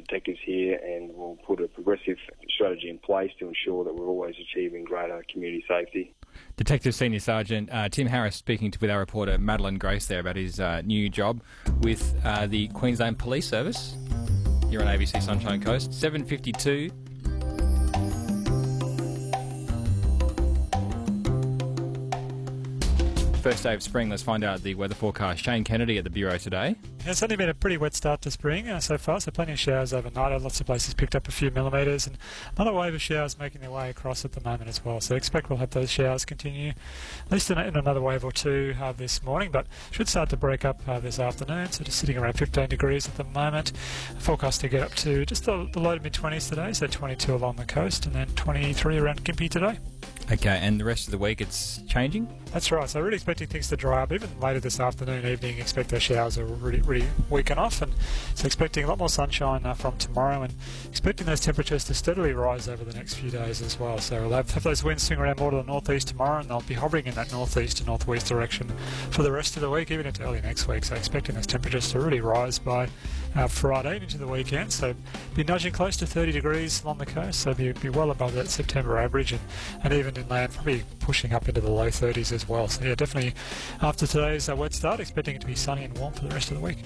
detectives here, and we'll put a progressive strategy in place to ensure that we're always achieving greater community safety. Detective Senior Sergeant Tim Harris speaking with our reporter Madeline Grace there about his new job with the Queensland Police Service here on ABC Sunshine Coast. 7:52. First day of spring, let's find out the weather forecast. Shane Kennedy at the Bureau today. Yeah, it's only been a pretty wet start to spring so far, so plenty of showers overnight. Lots of places picked up a few millimetres, and another wave of showers making their way across at the moment as well. So expect we'll have those showers continue, at least in another wave or two this morning, but should start to break up this afternoon. So just sitting around 15 degrees at the moment. Forecast to get up to just the low to mid-20s today, so 22 along the coast, and then 23 around Gympie today. Okay, and the rest of the week it's changing? That's right, so really expecting things to dry up. Even later this afternoon, evening, expect those showers are really weaken off, and so expecting a lot more sunshine from tomorrow, and expecting those temperatures to steadily rise over the next few days as well. So we'll have those winds swing around more to the northeast tomorrow, and they'll be hovering in that northeast to northwest direction for the rest of the week, even into early next week. So expecting those temperatures to really rise by Friday and into the weekend. So be nudging close to 30 degrees along the coast, so be well above that September average, and even inland probably pushing up into the low 30s as well. So yeah, definitely after today's wet start, expecting it to be sunny and warm for the rest of the week.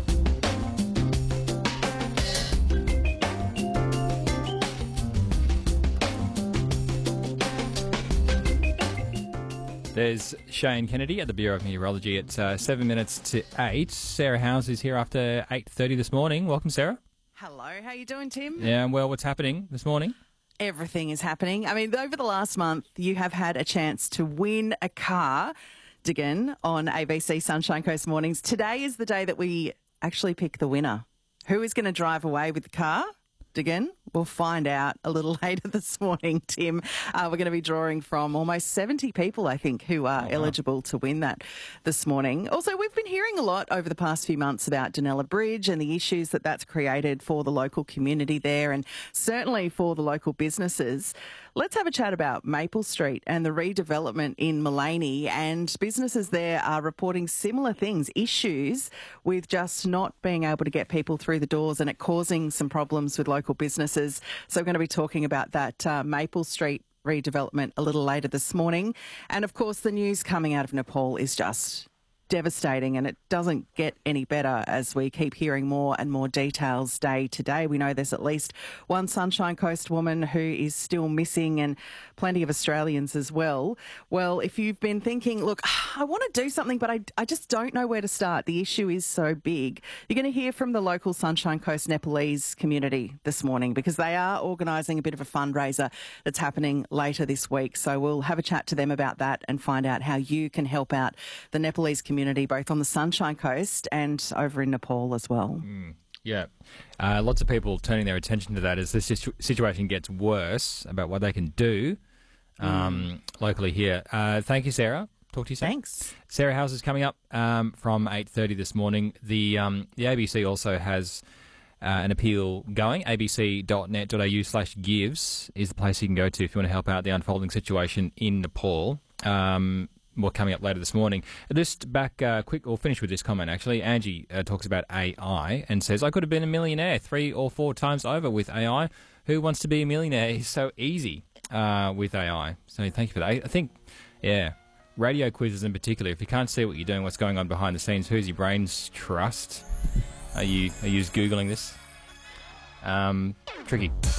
There's Shane Kennedy at the Bureau of Meteorology at 7 minutes to 8. Sarah Howes is here after 8:30 this morning. Welcome, Sarah. Hello, how you doing, Tim? Yeah, well, what's happening this morning? Everything is happening. I mean, over the last month, you have had a chance to win a car, Diggin, on ABC Sunshine Coast Mornings. Today is the day that we actually pick the winner. Who is going to drive away with the car? Diggin, we'll find out a little later this morning, Tim. We're going to be drawing from almost 70 people, I think, who are eligible to win that this morning. Also, we've been hearing a lot over the past few months about Dunella Bridge and the issues that that's created for the local community there, and certainly for the local businesses. Let's have a chat about Maple Street and the redevelopment in Maleny, and businesses there are reporting similar things, issues with just not being able to get people through the doors and it causing some problems with local businesses. So we're going to be talking about that Maple Street redevelopment a little later this morning. And of course, the news coming out of Nepal is just devastating, and it doesn't get any better as we keep hearing more and more details day to day. We know there's at least one Sunshine Coast woman who is still missing, and plenty of Australians as well. Well, if you've been thinking, look, I want to do something, but I just don't know where to start. The issue is so big. You're going to hear from the local Sunshine Coast Nepalese community this morning, because they are organising a bit of a fundraiser that's happening later this week. So we'll have a chat to them about that and find out how you can help out the Nepalese community, both on the Sunshine Coast and over in Nepal as well. Yeah. Lots of people turning their attention to that as this situation gets worse, about what they can do locally here. Thank you, Sarah. Talk to you soon. Thanks. Sarah Howes is coming up from 8:30 this morning. The ABC also has an appeal going. abc.net.au/gives is the place you can go to if you want to help out the unfolding situation in Nepal. More coming up later this morning. Just back quick, or finish with this comment actually. Angie talks about AI and says, I could have been a millionaire 3 or 4 times over with AI. Who wants to be a millionaire? It's so easy with AI. So thank you for that. I think, yeah, radio quizzes in particular, if you can't see what you're doing, what's going on behind the scenes, who's your brains trust? Are you just Googling this? Tricky.